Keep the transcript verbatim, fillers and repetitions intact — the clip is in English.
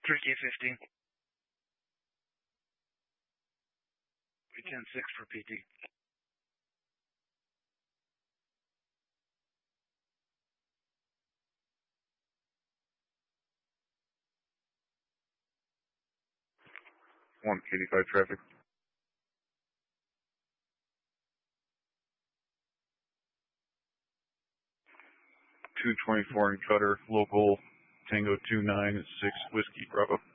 three K fifteen. ten six for P T. one eighty-five traffic. two twenty-four in Cutter, local Tango two nine six Whiskey Bravo.